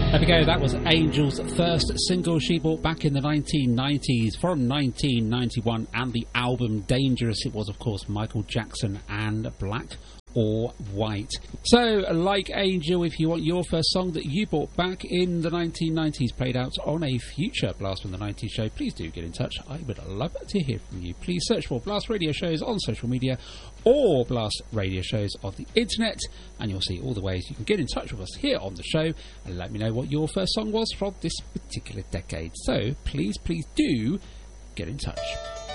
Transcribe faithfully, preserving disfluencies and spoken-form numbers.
There we go, that was Angel's first single she bought back in the nineteen nineties from nineteen ninety-one, and the album Dangerous. It was, of course, Michael Jackson and Black or White. So, like Angel, if you want your first song that you bought back in the nineteen nineties played out on a future Blast from the nineties show, please do get in touch. I would love to hear from you. Please search for Blast Radio Shows on social media or Blast Radio Shows on the internet, and you'll see all the ways you can get in touch with us here on the show and let me know what your first song was from this particular decade. So, please, please do get in touch.